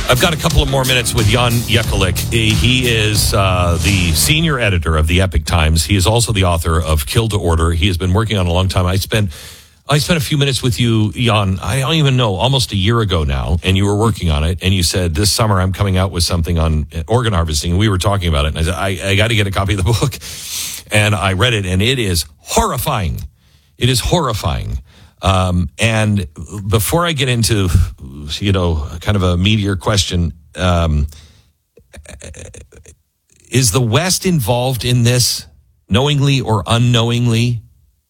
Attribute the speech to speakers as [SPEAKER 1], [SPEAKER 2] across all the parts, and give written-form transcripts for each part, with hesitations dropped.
[SPEAKER 1] I've got a couple of more minutes with Jan Jekielek. He is the senior editor of the Epoch Times. He is also the author of Kill to Order. He has been working on it a long time. I spent a few minutes with you, Jan, I don't even know, almost a year ago now, and you were working on it, and you said, this summer I'm coming out with something on organ harvesting, and we were talking about it, and I said, I got to get a copy of the book, and I read it, and it is horrifying. It is horrifying. And before I get into, kind of a meatier question, is the West involved in this knowingly or unknowingly?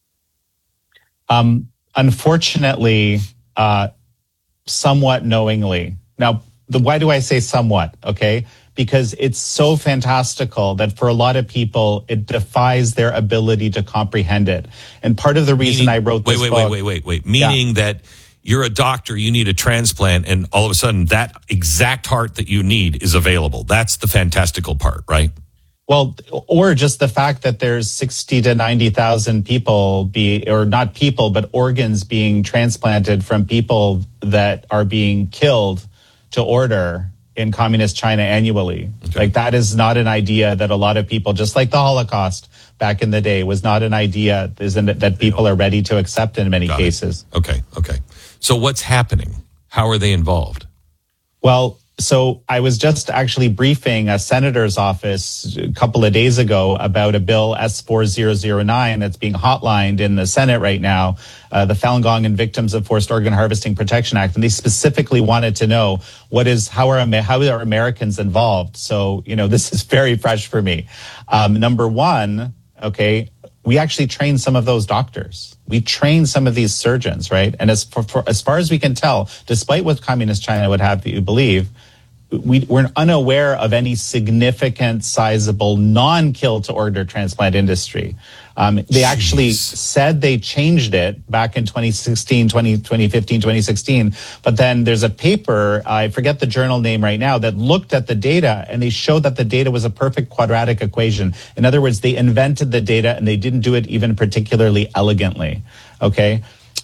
[SPEAKER 2] Unfortunately, somewhat knowingly. Now, why do I say somewhat? Okay. Because it's so fantastical that for a lot of people, it defies their ability to comprehend it. And part of the reason I wrote this book...
[SPEAKER 1] Wait. Meaning that you're a doctor, you need a transplant, and all of a sudden that exact heart that you need is available. That's the fantastical part, right?
[SPEAKER 2] Well, or just the fact that there's 60 to 90,000 people not people, but organs being transplanted from people that are being killed to order in communist China annually. Okay. Like, that is not an idea that a lot of people, just like the Holocaust back in the day, was not an idea that people are ready to accept in many cases.
[SPEAKER 1] Okay. So what's happening? How are they involved?
[SPEAKER 2] Well, so I was just actually briefing a senator's office a couple of days ago about a bill S4009 that's being hotlined in the Senate right now, the Falun Gong and Victims of Forced Organ Harvesting Protection Act. And they specifically wanted to know how are Americans involved? So, this is very fresh for me. Number one, okay, we actually train some of those doctors. We train some of these surgeons, right? And as far as we can tell, despite what communist China would have you believe, we're unaware of any significant, sizable non-kill to order transplant industry. They actually said they changed it back in 2015, 2016. But then there's a paper, I forget the journal name right now, that looked at the data and they showed that the data was a perfect quadratic equation. In other words, they invented the data and they didn't do it even particularly elegantly. Okay.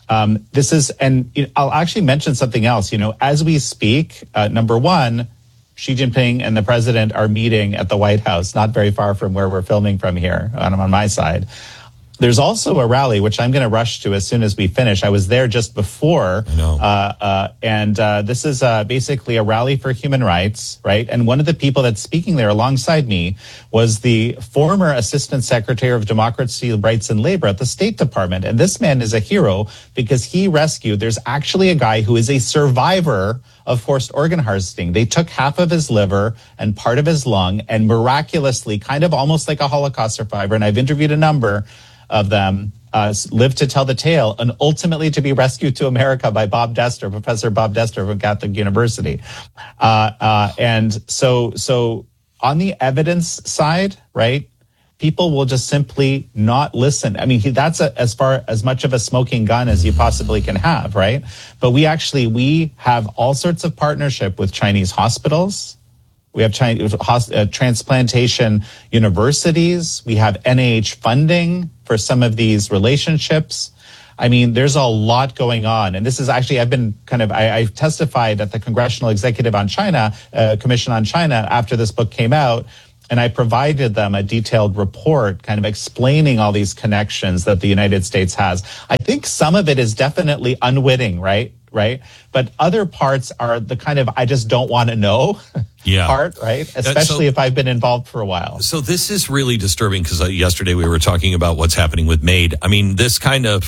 [SPEAKER 2] I'll actually mention something else. As we speak, number one, Xi Jinping and the president are meeting at the White House, not very far from where we're filming from here, on my side. There's also a rally, which I'm going to rush to as soon as we finish. I was there just before. I know. This is basically a rally for human rights, right? And one of the people that's speaking there alongside me was the former Assistant Secretary of Democracy, Rights and Labor at the State Department. And this man is a hero because there's actually a guy who is a survivor of forced organ harvesting. They took half of his liver and part of his lung and miraculously, kind of almost like a Holocaust survivor, and I've interviewed a number of them, lived to tell the tale, and ultimately to be rescued to America by Professor Bob Dester from Catholic University. And so on the evidence side, right, people will just simply not listen. I mean, that's as much of a smoking gun as you possibly can have, right? But we have all sorts of partnership with Chinese hospitals. We have transplantation universities. We have NIH funding for some of these relationships. I mean, there's a lot going on. And this is actually, I've testified at the Congressional Executive on China, Commission on China after this book came out. And I provided them a detailed report kind of explaining all these connections that the United States has. I think some of it is definitely unwitting, right? But other parts are the kind of, I just don't want to know part, right? Especially if I've been involved for a while.
[SPEAKER 1] So this is really disturbing because yesterday we were talking about what's happening with MAID. I mean, this kind of,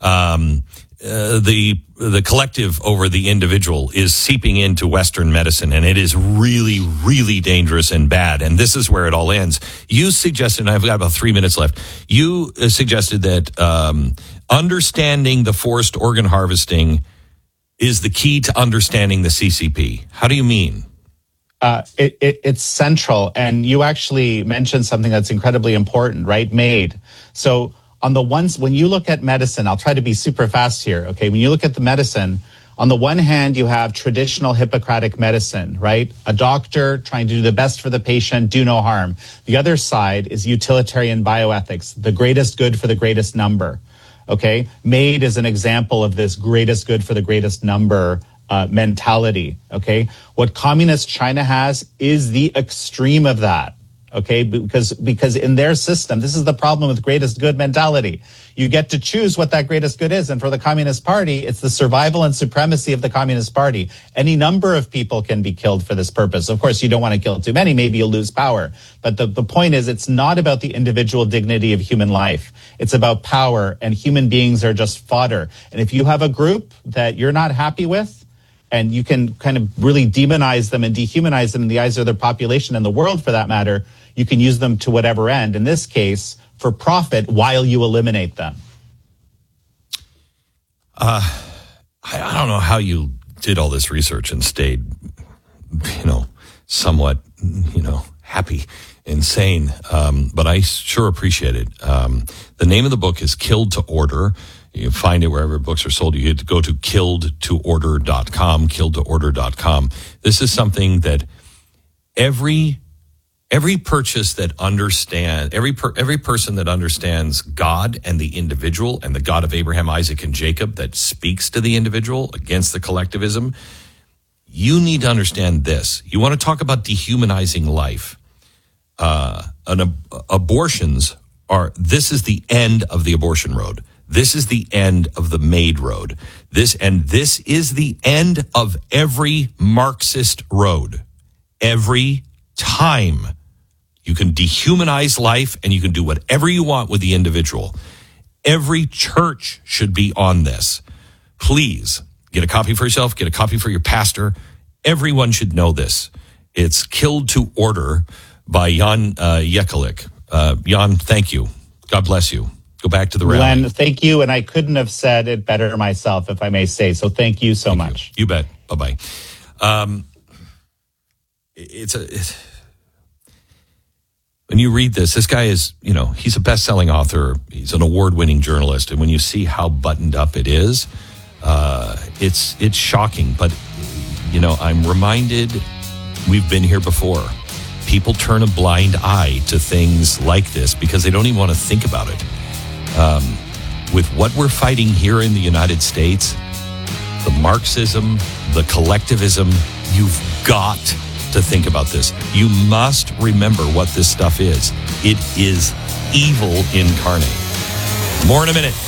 [SPEAKER 1] the collective over the individual is seeping into Western medicine, and it is really, really dangerous and bad. And this is where it all ends. You suggested, and I've got about 3 minutes left, you suggested that understanding the forced organ harvesting is the key to understanding the CCP. How do you mean?
[SPEAKER 2] It's central. And you actually mentioned something that's incredibly important, right? MAID. So when you look at medicine, I'll try to be super fast here. Okay. When you look at the medicine, on the one hand, you have traditional Hippocratic medicine, right? A doctor trying to do the best for the patient, do no harm. The other side is utilitarian bioethics, the greatest good for the greatest number. Okay. MAID is an example of this greatest good for the greatest number mentality. Okay, what communist China has is the extreme of that. Okay, because in their system, this is the problem with greatest good mentality. You get to choose what that greatest good is. And for the Communist Party, it's the survival and supremacy of the Communist Party. Any number of people can be killed for this purpose. Of course, you don't want to kill too many. Maybe you'll lose power. But the point is, it's not about the individual dignity of human life. It's about power, and human beings are just fodder. And if you have a group that you're not happy with, and you can kind of really demonize them and dehumanize them in the eyes of their population and the world for that matter, you can use them to whatever end. In this case, for profit, while you eliminate them.
[SPEAKER 1] I don't know how you did all this research and stayed, somewhat, happy and sane. But I sure appreciate it. The name of the book is Killed to Order. You find it wherever books are sold. You get to go to killedtoorder.com, killedtoorder.com. This is something that every purchase that every person that understands God and the individual and the God of Abraham, Isaac, and Jacob that speaks to the individual against the collectivism, you need to understand this. You want to talk about dehumanizing life. Abortions this is the end of the abortion road. This is the end of the maid road. This is the end of every Marxist road. Every time. You can dehumanize life and you can do whatever you want with the individual. Every church should be on this. Please get a copy for yourself, get a copy for your pastor. Everyone should know this. It's Killed to Order by Jan Jekielek. Jan, thank you. God bless you. Go back to the rally.
[SPEAKER 2] Glenn, thank you. And I couldn't have said it better myself, if I may say. So thank you so much.
[SPEAKER 1] You bet. Bye-bye. When you read this guy is, he's a best-selling author. He's an award-winning journalist. And when you see how buttoned up it is, it's shocking. But, I'm reminded we've been here before. People turn a blind eye to things like this because they don't even want to think about it. With what we're fighting here in the United States, the Marxism, the collectivism, you've got to think about this. You must remember what this stuff is. It is evil incarnate. More in a minute.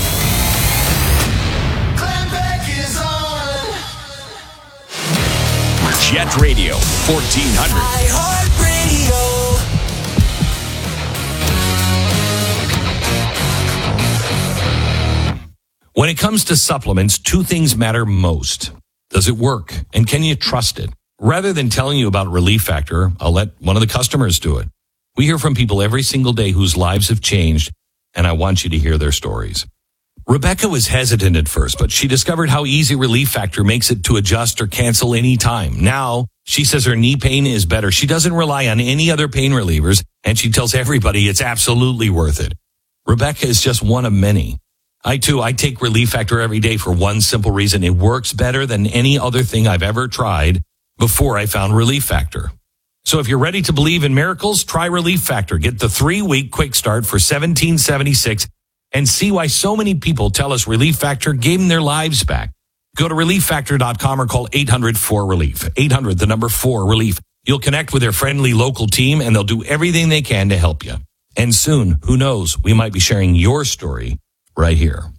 [SPEAKER 3] Jet Radio 1400.
[SPEAKER 1] When it comes to supplements, two things matter most. Does it work? And can you trust it? Rather than telling you about Relief Factor, I'll let one of the customers do it. We hear from people every single day whose lives have changed, and I want you to hear their stories. Rebecca was hesitant at first, but she discovered how easy Relief Factor makes it to adjust or cancel any time. Now, she says her knee pain is better. She doesn't rely on any other pain relievers, and she tells everybody it's absolutely worth it. Rebecca is just one of many. I take Relief Factor every day for one simple reason. It works better than any other thing I've ever tried before I found Relief Factor. So if you're ready to believe in miracles, try Relief Factor. Get the 3-week quick start for $17.76 and see why so many people tell us Relief Factor gave them their lives back. Go to ReliefFactor.com or call 800-4RELIEF. 800, the number 4-RELIEF. You'll connect with their friendly local team and they'll do everything they can to help you. And soon, who knows, we might be sharing your story right here.